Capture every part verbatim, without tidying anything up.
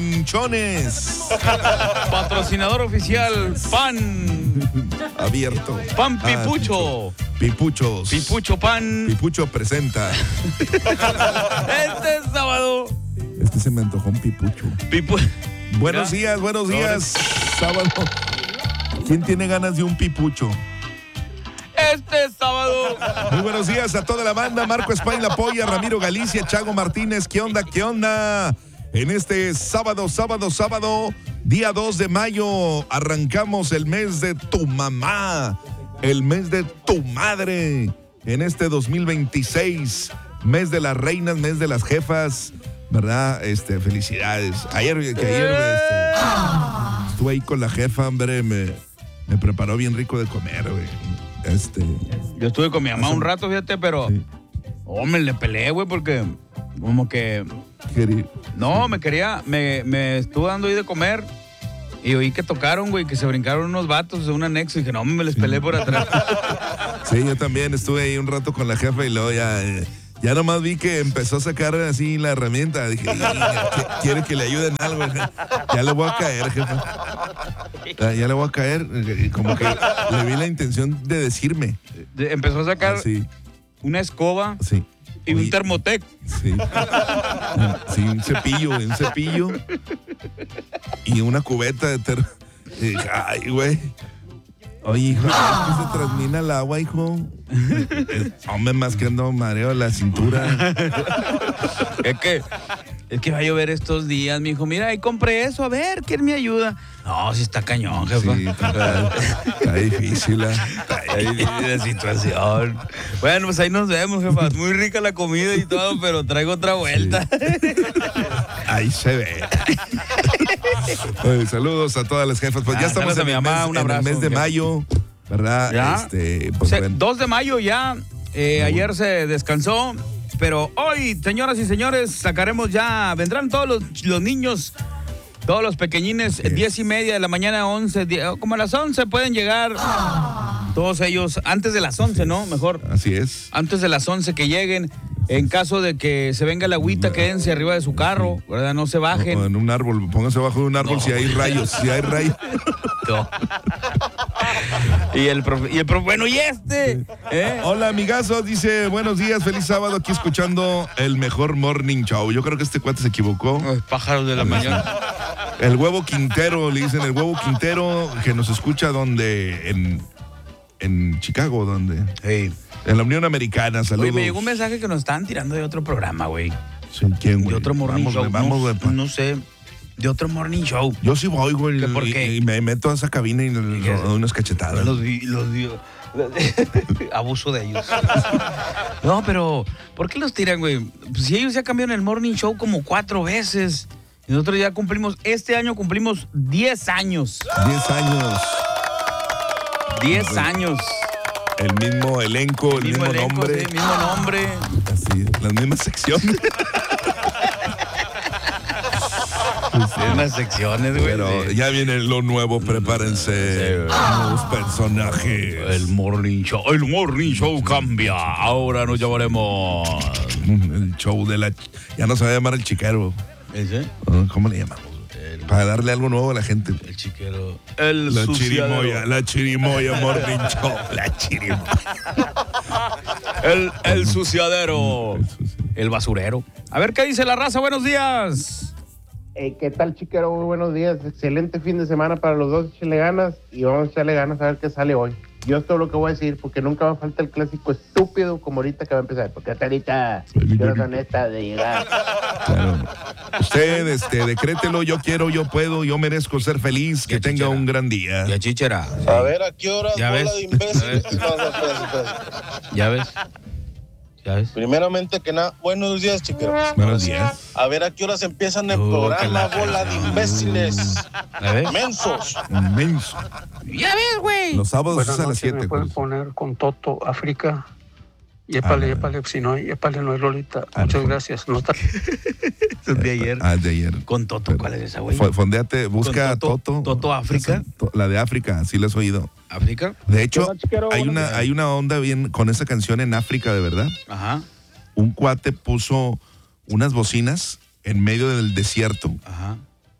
Chones. Patrocinador oficial, Pan. Abierto. Pan Pipucho. Ah, Pipuchos. Pipucho Pan. Pipucho presenta. Este sábado. Este se me antojó un pipucho. Pipu... Buenos Mira. días, buenos días. Sábado. ¿Quién tiene ganas de un pipucho? Este sábado. Muy buenos días a toda la banda. Marco España, La Polla, Ramiro Galicia, Chago Martínez. ¿Qué onda? ¿Qué onda? En este sábado, sábado, sábado, día dos de mayo, arrancamos el mes de tu mamá, el mes de tu madre, en este dos mil veintiséis, mes de las reinas, mes de las jefas, ¿verdad? Este, felicidades. Ayer, que ayer este, estuve ahí con la jefa, hombre, me, me preparó bien rico de comer, güey. Este, Yo estuve con mi mamá un rato, fíjate, pero... Sí. Hombre, le peleé, güey, porque como que... Querí- No, me quería... Me, me estuvo dando ahí de comer y oí que tocaron, güey, que se brincaron unos vatos de un anexo y dije, no, me les peleé por atrás. Sí, yo también estuve ahí un rato con la jefa y luego ya, eh, ya nomás vi que empezó a sacar así la herramienta. Dije, "¿Qui- quiere que le ayuden algo. Ya le voy a caer, jefa. Ya, ya le voy a caer. Y como que le vi la intención de decirme. De- Empezó a sacar Ah, sí, una escoba sí. y un Oye, termotec. Sí. Sí, un cepillo, un cepillo. Y una cubeta de ter... y dije, ay, güey. Oye, hijo, ¿es que se transmina el agua, hijo? Eh, Hombre, más que ando mareo de la cintura. Es que, es que va a llover estos días, mijo. Mira, ahí compré eso, a ver, ¿quién me ayuda? No, sí está cañón, jefa. Sí, está, está difícil. ¿eh? Está Ahí viene la situación. Bueno, pues ahí nos vemos, jefa. Muy rica la comida y todo, pero traigo otra vuelta. Ahí se ve. Oye, saludos a todas las jefas. Pues Ah, ya estamos saludos a en, mi el mamá, mes, un en el abrazo, mes de jefa. mayo, ¿verdad? ¿Ya? Este, pues Se- bueno. dos de mayo ya. Eh, ayer se descansó. Pero hoy, señoras y señores, sacaremos ya. Vendrán todos los, los niños. Todos los pequeñines, Así es. diez y media de la mañana, once, die- como a las once pueden llegar. Todos ellos, antes de las once, ¿no? Mejor. Así es. Antes de las once que lleguen. En caso de que se venga la agüita, quédense arriba de su carro, ¿verdad? No se O bajen. en un árbol, pónganse abajo de un árbol No. si hay rayos, si hay rayos. No. Y el profe, y el profe, bueno, ¿y este? ¿Eh? Hola, amigazos, dice, buenos días, feliz sábado, aquí escuchando el mejor morning show. Yo creo que este cuate se equivocó. Los pájaros de la mañana. El huevo Quintero, le dicen el huevo Quintero, que nos escucha donde, en, en Chicago, donde, Hey. en la Unión Americana, saludos. Oye, me llegó un mensaje que nos estaban tirando de otro programa, güey. Sí, ¿quién, güey? De otro morning Vamos, show. güey, vamos, no, güey, pa- no sé. De otro morning show. Yo sí voy, güey, ¿Que por y, qué? y me meto a esa cabina y le qué? doy unas cachetadas. Los vi, los vi. Abuso de ellos. No, pero ¿por qué los tiran, güey? Pues si ellos ya cambiaron el morning show como cuatro veces. Y nosotros ya cumplimos, este año cumplimos diez años. Diez años, diez años. el mismo elenco, el, mismo, elenco, nombre. sí, mismo nombre. Así, las mismas secciones. Mismas secciones, güey. Pero de- ya viene lo nuevo, prepárense. Sí, Nuevos personajes. El morning show. El morning show cambia. Ahora nos llamaremos. El show de la... Ya no se va a llamar el chiquero. ¿Ese? ¿Cómo le llamamos? Para darle algo nuevo a la gente. El chiquero. El La suciadero. chirimoya, la chirimoya morning show. La chirimoya. El, el suciadero. El suciadero. El basurero. A ver qué dice la raza. Buenos días. Hey, ¿qué tal, chiquero? Muy buenos días. Excelente fin de semana para los dos. Échale ganas y vamos a echarle ganas a ver qué sale hoy. Yo es todo lo que voy a decir, porque nunca va a falta el clásico estúpido como ahorita que va a empezar. Porque hasta ahorita yo no neta de llegar. Claro. Usted, este, decrételo, yo quiero, yo puedo, yo merezco ser feliz, que Ya, tenga chichera. un gran día. Ya chichera. A ver, ¿a qué horas Ya bola ves. de imbéciles? Ya ves. No, no, espérate, espérate. ¿Ya ves? ¿Ya ves? Primeramente que nada, buenos días, chiquero. Buenos días. A ver, ¿a qué horas empiezan el Uh, que programa, la- bola de imbéciles? ¿Ya ves? Mensos. Inmenso. ¿Ya ves, güey? Los sábados Buenas es a las noches, me siete. pueden Cruz. poner con Toto, África. Yépale, Ah, yépale, si no, yépale, no es Lolita. Ah, Muchas no. gracias. No está... Es de ayer. Ah, de ayer. Con Toto. ¿Cuál es esa, güey? Fo- Fondeate, busca Con Toto- Toto. Toto África. Esa, to- La de África, sí la has oído. ¿África? De hecho, Hola, chiquero, hay buenos una, días. hay una onda bien con esa canción en África, de verdad. Ajá. Un cuate puso unas bocinas en medio del desierto Ajá.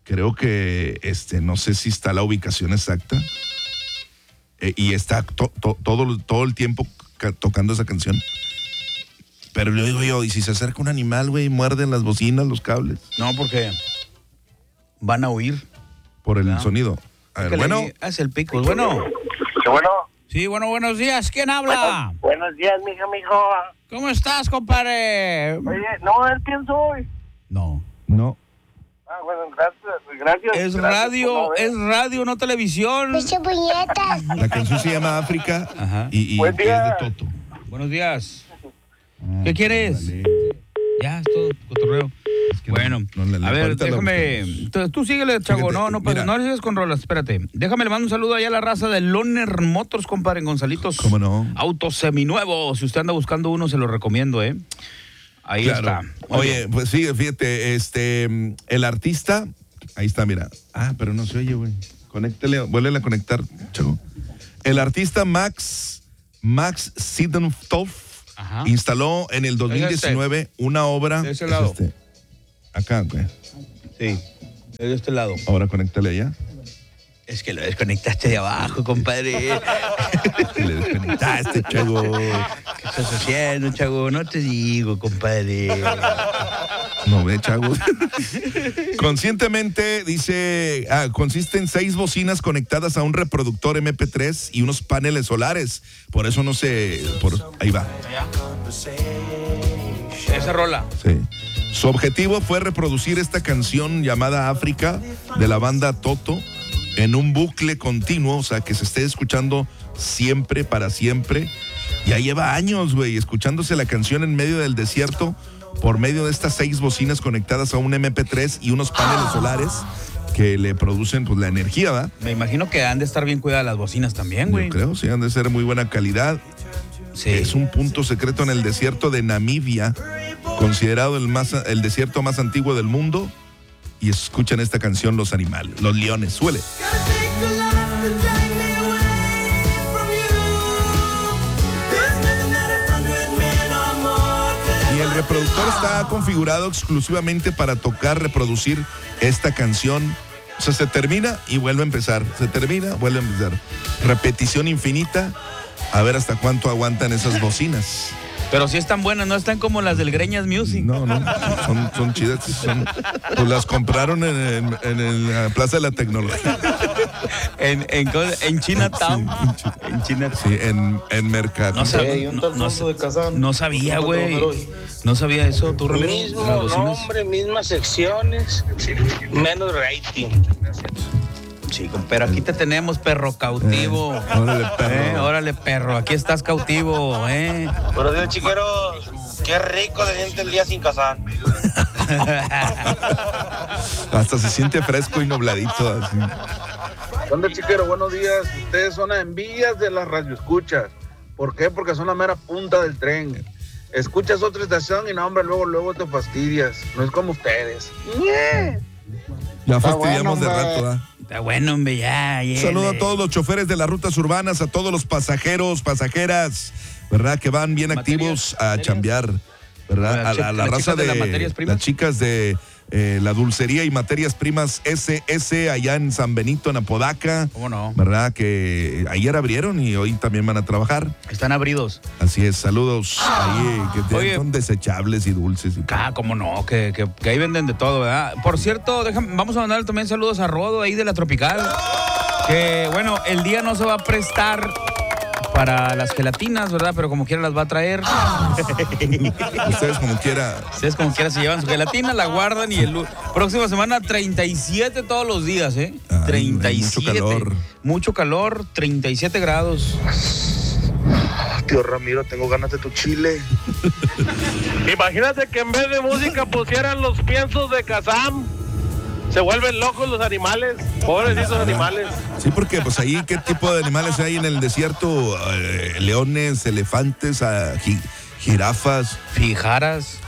Creo que, este, no sé si está la ubicación exacta. Eh, y está to, to, todo, todo el tiempo ca- tocando esa canción. Pero yo digo yo, ¿y si se acerca un animal, güey, y muerden las bocinas, los cables? No, porque van a huir. Por el No. sonido. A ver, bueno. Es el pico. Bueno. Bueno, Sí, bueno, buenos días. ¿Quién habla? buenos días, mijo, mijo. ¿Cómo estás, compadre? Oye, no, ¿él quién soy? No. No. Ah, bueno, gracias, gracias. Es gracias radio, por no ver. es radio, no televisión. La canción se llama África. Ajá. Y, y Buen es día. de Toto. Buenos días. ¿Qué quieres? Vale. Ya, es todo cotorreo. Es que no- Bueno, no le- a ver, ahorita lo déjame. buscamos. Tú, tú síguele, chavo. Fíjate, no, no, mira. no le sigas con rolas, espérate. Déjame le mando un saludo allá a la raza de Loner Motors, compadre, en Gonzalitos. ¿Cómo no? Autos seminuevos. Si usted anda buscando uno, se lo recomiendo, ¿eh? Ahí Claro. está. Oye, pues sí, fíjate, este, el artista, ahí está, mira. Ah, pero no se oye, güey. Conéctele, vuélvele a conectar, chavo. El artista Max, Max Sidentoff Ajá. instaló en el dos mil diecinueve una obra. De ese es lado. este, acá, güey. Sí, es de este lado. Ahora conéctale allá. Es que lo desconectaste de abajo, compadre. Y le desconectaste, chavo. ¿Qué estás haciendo, chavo? No te digo, compadre. No ve, chavo. Conscientemente dice, ah, consiste en seis bocinas conectadas a un reproductor eme pe tres y unos paneles solares. Por eso no se, por, ahí va. Esa rola. Sí. Su objetivo fue reproducir esta canción llamada África de la banda Toto en un bucle continuo, o sea, que se esté escuchando siempre, para siempre. Ya lleva años, güey, escuchándose la canción en medio del desierto por medio de estas seis bocinas conectadas a un eme pe tres y unos paneles solares que le producen pues la energía, ¿va? Me imagino que han de estar bien cuidadas las bocinas también, güey. Yo creo, sí, han de ser muy buena calidad. Sí. Es un punto secreto en el desierto de Namibia, considerado el, más, el desierto más antiguo del mundo. Y escuchan esta canción los animales, los leones. Suele. Y el reproductor está configurado exclusivamente para tocar, reproducir esta canción. O sea, se termina y vuelve a empezar. Se termina, vuelve a empezar. Repetición infinita. A ver hasta cuánto aguantan esas bocinas. Pero sí están buenas, no están como las del Greñas Music. No, no, son, son chidas. Son, pues las compraron en, en, en el- la Plaza de la Tecnología. En, en, en Chinatown. Sí, En Chinatown. Sí, en, en Mercado. No, sab- Ey, un no, tal no, fondo de Kazán. no sabía, ¿Cómo güey. trabajar hoy? No sabía eso, tú, Ramiro. Mismo Las bocinas. nombre, mismas secciones, menos rating. Sí, pero aquí te tenemos, perro cautivo. Eh, órale, perro. Eh, órale, perro, aquí estás cautivo, eh. Buenos días, chiqueros. Qué rico se siente el día sin casar. Hasta se siente fresco y nubladito. Así. ¿Dónde, chiquero? Buenos días. Ustedes son las envidias de las radioescuchas. ¿Por qué? Porque son la mera punta del tren. Escuchas otra estación y no, hombre, luego, luego te fastidias. No es como ustedes. Ya Está fastidiamos bueno, de hombre. rato, ¿ah? Está bueno, hombre, ya. ya Saludo a le- todos los choferes de las rutas urbanas, a todos los pasajeros, pasajeras, ¿verdad? Que van bien Materias, activos a materias. chambear, ¿verdad? Las A la, chi- la las raza chicas de de, las materias primas. las chicas de eh, la dulcería y materias primas ese ese allá en San Benito, en Apodaca, ¿Cómo no? ¿verdad? Que ayer abrieron y hoy también van a trabajar. Están abridos. Así es, saludos ahí, que te- Oye. son desechables y dulces. Y Ah, cómo no, que, que, que ahí venden de todo, ¿verdad? Por cierto, déjame, vamos a mandar también saludos a Rodo ahí de la Tropical. Que bueno, el día no se va a prestar para las gelatinas, ¿verdad? Pero como quiera las va a traer. Ustedes como quiera. Ustedes como quiera se llevan su gelatina, la guardan y el lu- próxima semana treinta y siete todos los días, ¿eh? Ay, treinta y siete. mucho calor. Mucho calor, treinta y siete grados. Tío Ramiro, tengo ganas de tu chile. Imagínate que en vez de música pusieran los piensos de Kazam. Se vuelven locos los animales, pobrecitos animales. Sí, porque pues ahí, ¿qué tipo de animales hay en el desierto? Eh, leones, elefantes, ah, ji- jirafas. Fijaras.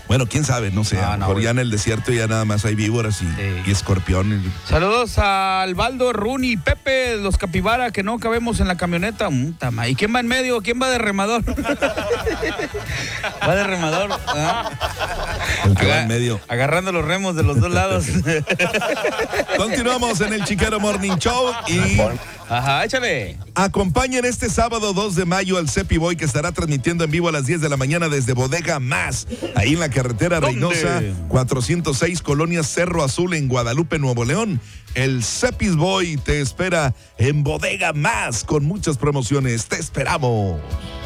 Bueno, quién sabe, no sé. Ah, a lo no, mejor güey. ya en el desierto ya nada más hay víboras y, Sí. y escorpiones. Saludos a Albaldo, Runi, Pepe, los capibara que no cabemos en la camioneta. Muta ma- ¿Y quién va en medio? ¿Quién va de remador? Va de remador. ¿Ah? El que va Aga- en medio. Agarrando los remos de los dos lados. Continuamos en el Chiquero Morning Show y Ajá, échale. acompañen este sábado dos de mayo al Cepi Boy, que estará transmitiendo en vivo a las diez de la mañana desde Bodega Más, ahí en la carretera ¿Dónde? Reynosa cuatrocientos seis, Colonia Cerro Azul, en Guadalupe, Nuevo León. El Cepis Boy te espera en Bodega Más con muchas promociones. Te esperamos.